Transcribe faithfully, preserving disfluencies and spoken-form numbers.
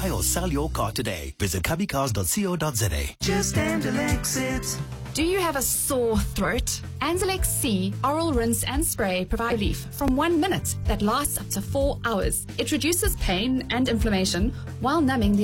buy or sell your car today. Visit cubbycars dot co dot za. Just Anzalex it. Do you have a sore throat? Anzalex C Oral Rinse and Spray provide relief from one minute that lasts up to four hours. It reduces pain and inflammation while numbing the